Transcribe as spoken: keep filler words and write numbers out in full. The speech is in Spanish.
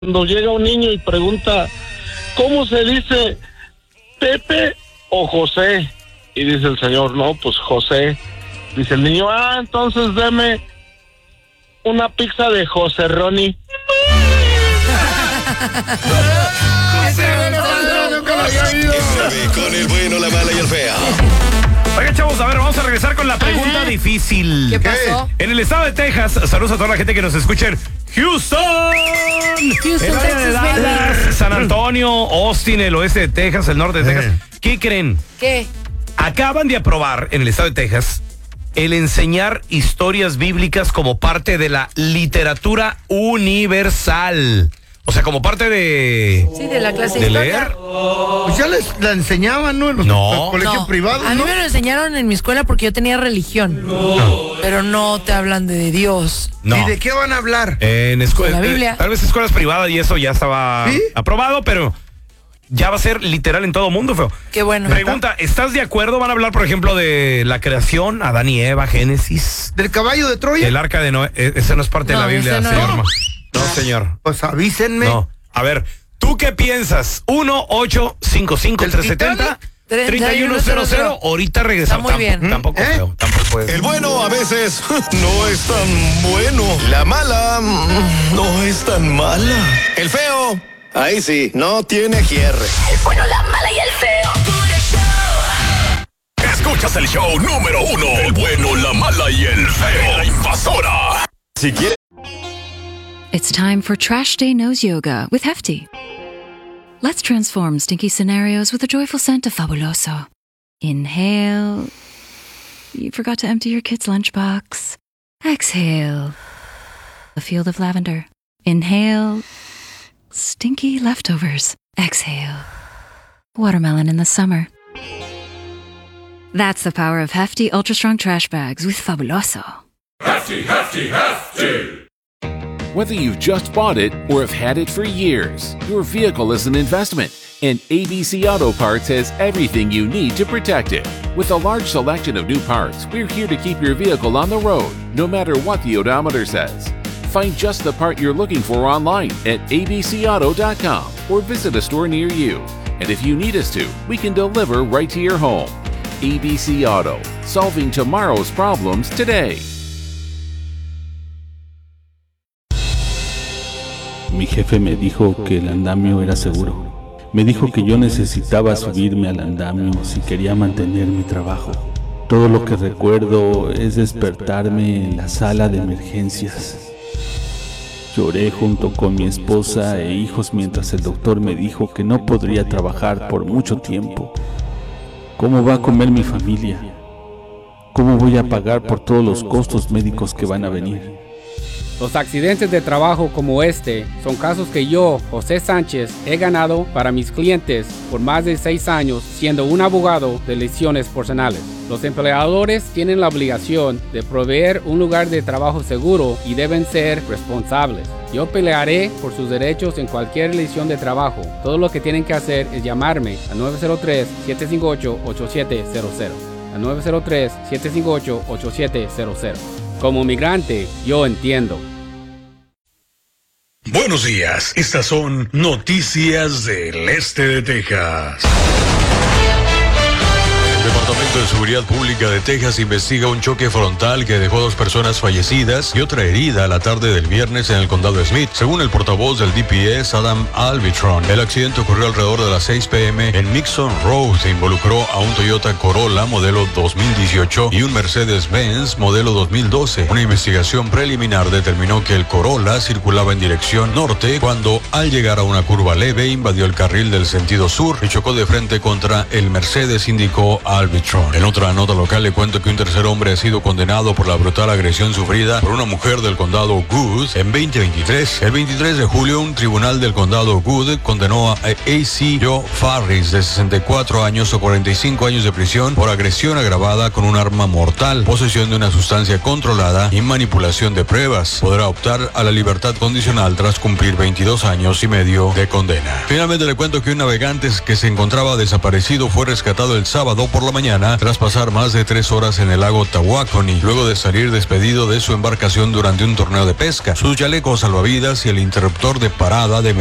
Cuando llega un niño y pregunta, ¿cómo se dice Pepe o José? Y dice el señor, no, pues José. Dice el niño, ah, entonces deme una pizza de José Ronnie. Con el bueno, la mala y el feo. Oigan, chavos, a ver, vamos a regresar con la pregunta difícil. ¿Qué pasó? En el estado de Texas, saludos a toda la gente que nos escucha en Houston, Houston, el área de Texas, Dallas, San Antonio, Austin, el oeste de Texas, el norte de Texas. ¿Qué creen? ¿Qué? Acaban de aprobar en el estado de Texas el enseñar historias bíblicas como parte de la literatura universal. O sea, como parte de... Sí, de la clase de de leer. historia. Pues ya les la enseñaban, ¿no? En los, No. los colegios No, privados, a mí ¿no? me lo enseñaron en mi escuela porque yo tenía religión. No. Pero no te hablan de Dios. No. ¿Y de qué van a hablar? En escuelas, De la Biblia. tal vez escuelas privadas y eso ya estaba ¿Sí? aprobado, pero ya va a ser literal en todo mundo, feo. Qué bueno. Pregunta, ¿estás de acuerdo? Van a hablar, por ejemplo, de la creación, Adán y Eva, Génesis, ¿Del caballo de Troya? el arca de Noé. E- Ese no es parte No, de la Biblia, ese no señor. es. Ma- No, señor. Pues avísenme. No. A ver, ¿tú qué piensas? uno ocho cinco cinco tres siete cero tres uno cero cero. Ahorita regresamos. Está muy bien. Tampoco, ¿Eh? feo, tampoco es. El bueno a veces no es tan bueno. La mala mm, no es tan mala. El feo, ahí sí, no tiene quierre. El bueno, la mala y el feo. Escuchas el show número uno. El bueno, la mala y el feo. La invasora. Si quieres. It's time for Trash Day Nose Yoga with Hefty. Let's transform stinky scenarios with a joyful scent of Fabuloso. Inhale. You forgot to empty your kid's lunchbox. Exhale. A field of lavender. Inhale. Stinky leftovers. Exhale. Watermelon in the summer. That's the power of Hefty Ultra Strong Trash Bags with Fabuloso. Hefty, hefty, hefty! Whether you've just bought it or have had it for years, your vehicle is an investment, and A B C Auto Parts has everything you need to protect it. With a large selection of new parts, we're here to keep your vehicle on the road, no matter what the odometer says. Find just the part you're looking for online at a b c auto dot com or visit a store near you. And if you need us to, we can deliver right to your home. A B C Auto, solving tomorrow's problems today. Mi jefe me dijo que el andamio era seguro. Me dijo que yo necesitaba subirme al andamio si quería mantener mi trabajo. Todo lo que recuerdo es despertarme en la sala de emergencias. Lloré junto con mi esposa e hijos mientras el doctor me dijo que no podría trabajar por mucho tiempo. ¿Cómo va a comer mi familia? ¿Cómo voy a pagar por todos los costos médicos que van a venir? Los accidentes de trabajo como este son casos que yo, José Sánchez, he ganado para mis clientes por más de seis años siendo un abogado de lesiones personales. Los empleadores tienen la obligación de proveer un lugar de trabajo seguro y deben ser responsables. Yo pelearé por sus derechos en cualquier lesión de trabajo. Todo lo que tienen que hacer es llamarme a nueve cero tres, siete cinco ocho, ocho siete cero cero. A nueve cero tres, siete cinco ocho, ocho siete cero cero. Como migrante, yo entiendo. Buenos días, estas son noticias del este de Texas. El Departamento de Seguridad Pública de Texas investiga un choque frontal que dejó dos personas fallecidas y otra herida la tarde del viernes en el condado de Smith. Según el portavoz del D P S, Adam Albitron, el accidente ocurrió alrededor de las seis p m en Mixon Road e involucró a un Toyota Corolla modelo dos mil dieciocho y un Mercedes-Benz modelo dos mil doce. Una investigación preliminar determinó que el Corolla circulaba en dirección norte cuando, al llegar a una curva leve, invadió el carril del sentido sur y chocó de frente contra el Mercedes, indicó Albitron. En otra nota local le cuento que un tercer hombre ha sido condenado por la brutal agresión sufrida por una mujer del condado Good en veinte veintitrés. El veintitrés de julio, un tribunal del condado Good condenó a A C Joe Farris, de sesenta y cuatro años o cuarenta y cinco años de prisión por agresión agravada con un arma mortal, posesión de una sustancia controlada y manipulación de pruebas. Podrá optar a la libertad condicional tras cumplir veintidós años y medio de condena. Finalmente le cuento que un navegante que se encontraba desaparecido fue rescatado el sábado por por la mañana tras pasar más de tres horas en el lago Tawakoni, luego de salir despedido de su embarcación durante un torneo de pesca. Sus chalecos salvavidas y el interruptor de parada de